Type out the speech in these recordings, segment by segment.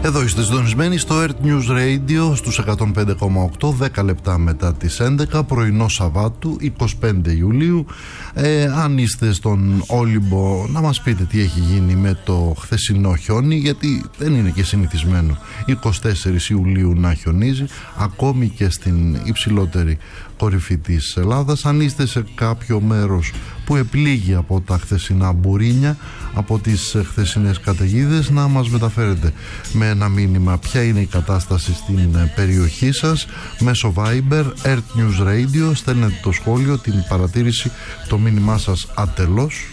Εδώ είστε συντονισμένοι στο Earth News Radio στους 105,8, 10 λεπτά μετά τις 11, πρωινό Σαββάτου, 25 Ιουλίου. Αν είστε στον Όλυμπο, να μας πείτε τι έχει γίνει με το χθεσινό χιόνι, γιατί δεν είναι και συνηθισμένο 24 Ιουλίου να χιονίζει, ακόμη και στην υψηλότερη κορυφή της Ελλάδας. Αν είστε σε κάποιο μέρος που επλήγει από τα χθεσινά μπουρίνια, από τις χθεσινές καταιγίδες, να μας μεταφέρετε με ένα μήνυμα ποια είναι η κατάσταση στην περιοχή σας μέσω Viber, Earth News Radio. Στέλνετε το σχόλιο, την παρατήρηση, το μήνυμά σας ατελώς.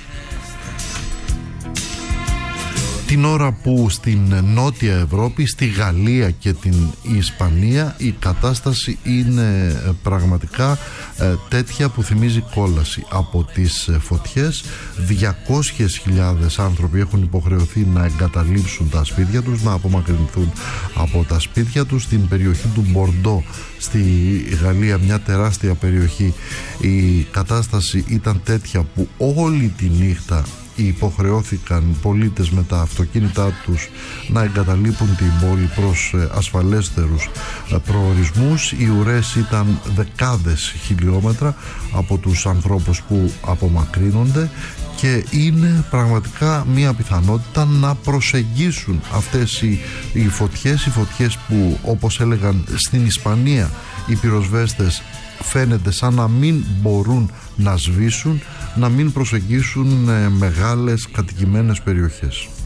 Την ώρα που στην Νότια Ευρώπη, στη Γαλλία και την Ισπανία, η κατάσταση είναι πραγματικά τέτοια που θυμίζει κόλαση από τις φωτιές. 200.000 άνθρωποι έχουν υποχρεωθεί να εγκαταλείψουν τα σπίτια τους, να απομακρυνθούν από τα σπίτια τους. Στην περιοχή του Μπορντό στη Γαλλία, μια τεράστια περιοχή, η κατάσταση ήταν τέτοια που όλη τη νύχτα υποχρεώθηκαν πολίτες με τα αυτοκίνητά τους να εγκαταλείπουν την πόλη προς ασφαλέστερους προορισμούς. Οι ουρές ήταν δεκάδες χιλιόμετρα από τους ανθρώπους που απομακρύνονται και είναι πραγματικά μια πιθανότητα να προσεγγίσουν αυτές οι φωτιές που, όπως έλεγαν στην Ισπανία οι πυροσβέστες, φαίνεται σαν να μην μπορούν να σβήσουν, να μην προσεγγίσουν μεγάλες κατοικημένες περιοχές.